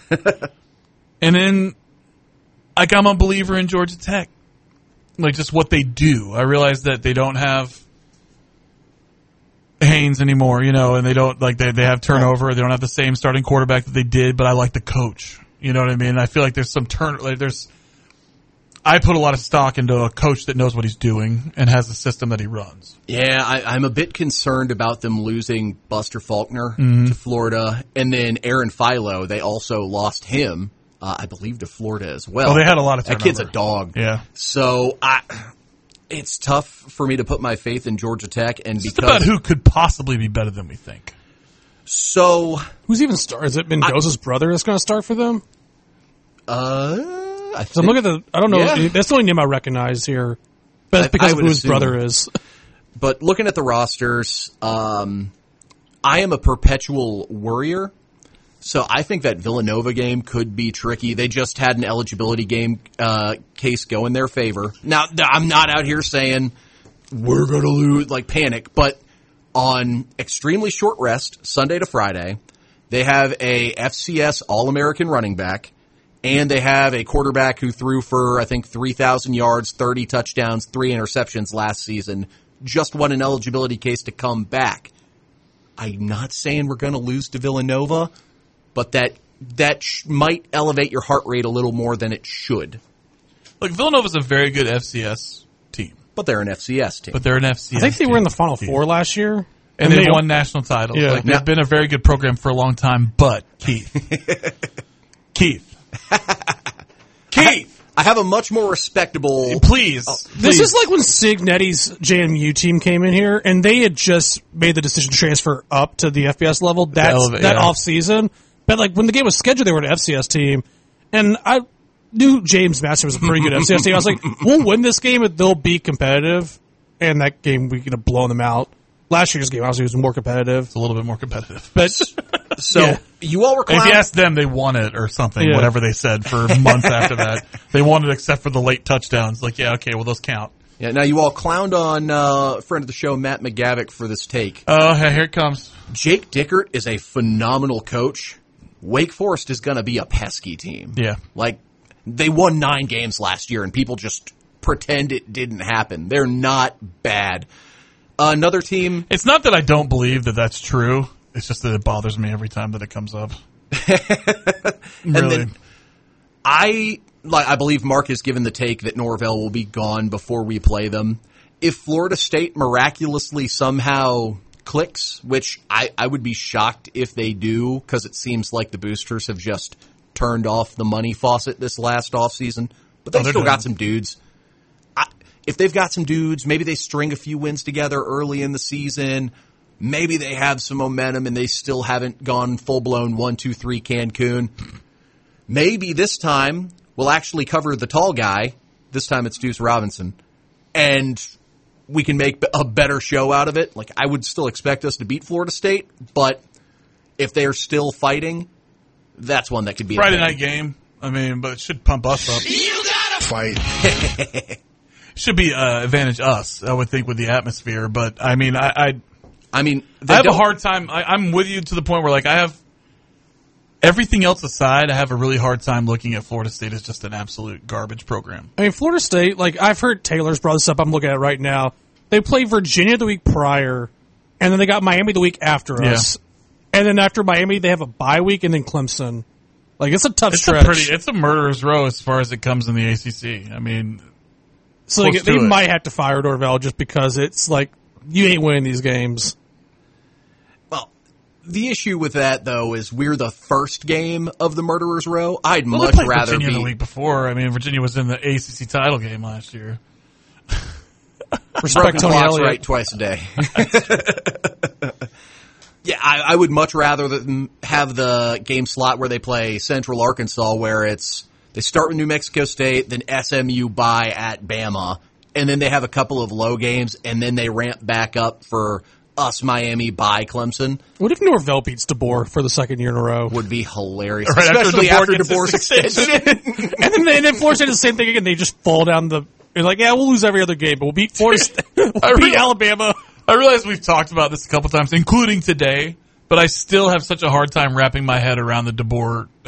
And then, like, I'm a believer in Georgia Tech. Like, just what they do. I realize that they don't have Haynes anymore, and they don't, like, they have turnover. They don't have the same starting quarterback that they did, but I like the coach. You know what I mean? I feel like there's some I put a lot of stock into a coach that knows what he's doing and has a system that he runs. Yeah, I'm a bit concerned about them losing Buster Faulkner to Florida, and then Aaron Philo. They also lost him, I believe, to Florida as well. Well, they had a lot of turnover. That kid's a dog. Yeah. So it's tough for me to put my faith in Georgia Tech, and just about who could possibly be better than we think. So who's even start? Is it Mendoza's brother that's going to start for them? I So I'm looking at I don't know. Yeah. That's the only name I recognize here. But it's because of who his brother is. But looking at the rosters, I am a perpetual worrier. So I think that Villanova game could be tricky. They just had an eligibility game case go in their favor. Now, I'm not out here saying we're going to lose, like panic, but on extremely short rest, Sunday to Friday, they have a FCS All-American running back, and they have a quarterback who threw for, I think, 3,000 yards, 30 touchdowns, 3 interceptions last season, just won an eligibility case to come back. I'm not saying we're going to lose to Villanova, but that might elevate your heart rate a little more than it should. Look, Villanova's a very good FCS team. But they're an FCS team. I think they were in the Final Four last year. And they won national titles. Yeah. Like, they've been a very good program for a long time, but Keith. I have a much more respectable... Please. This is like when Signetti's JMU team came in here, and they had just made the decision to transfer up to the FBS level that off-season. But like when the game was scheduled, they were an FCS team. And I knew James Madison was a pretty good FCS team. I was like, we'll win this game, and they'll be competitive. And that game, we could have blown them out. Last year's game, obviously, was more competitive. It's a little bit more competitive. But so you all were if you asked them, they won it or something, whatever they said for months after that. They won it except for the late touchdowns. Like, yeah, okay, well, those count. Yeah, now you all clowned on friend of the show, Matt McGavick, for this take. Oh, here it comes. Jake Dickert is a phenomenal coach. Wake Forest is going to be a pesky team. Yeah. Like, they won 9 games last year, and people just pretend it didn't happen. They're not bad. Another team... It's not that I don't believe that that's true. It's just that it bothers me every time that it comes up. And then I believe Mark has given the take that Norvell will be gone before we play them. If Florida State miraculously somehow clicks, which I would be shocked if they do, because it seems like the boosters have just turned off the money faucet this last offseason. But they've still got some dudes. If they've got some dudes, maybe they string a few wins together early in the season. Maybe they have some momentum and they still haven't gone full-blown 1-2-3 Cancun. Maybe this time we'll actually cover the tall guy. This time it's Deuce Robinson. And we can make a better show out of it. Like, I would still expect us to beat Florida State, but if they're still fighting, that's one that could be Friday night game. I mean, but it should pump us up. You gotta fight. Should be advantage us, I would think, with the atmosphere. But I mean, I have a hard time. I'm with you to the point where, like, I have everything else aside, I have a really hard time looking at Florida State as just an absolute garbage program. I mean, Florida State, like, I've heard Taylor's brought this up. I'm looking at it right now. They played Virginia the week prior, and then they got Miami the week after us. And then after Miami, they have a bye week and then Clemson. Like, it's a tough stretch. It's a murderer's row as far as it comes in the ACC. I mean, so like, they might have to fire Norvell just because it's like, you ain't winning these games. Well, the issue with that, though, is we're the first game of the murderer's row. I'd much rather Virginia be the week before. I mean, Virginia was in the ACC title game last year. Respect Tony Elliott. Right twice a day. Yeah, I would much rather have the game slot where they play Central Arkansas, where they start with New Mexico State, then SMU bye at Bama, and then they have a couple of low games, and then they ramp back up for us, Miami, bye Clemson. What if Norvell beats DeBoer for the second year in a row? Would be hilarious, right, especially after DeBoer's extension. And then Florida State does the same thing again. They just fall down the... They're like, yeah, we'll lose every other game, but we'll beat Florida State. We'll beat Alabama. I realize we've talked about this a couple times, including today, but I still have such a hard time wrapping my head around the DeBoer